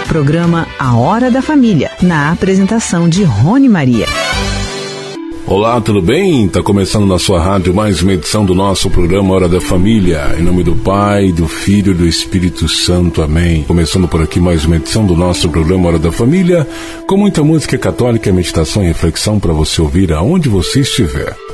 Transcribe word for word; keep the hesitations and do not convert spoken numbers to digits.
Programa A Hora da Família, na apresentação de Rony Maria. Olá, tudo bem? Tá começando na sua rádio mais uma edição do nosso programa Hora da Família. Em nome do Pai, do Filho e do Espírito Santo. Amém. Começando por aqui mais uma edição do nosso programa Hora da Família, com muita música católica, meditação e reflexão para você ouvir aonde você estiver.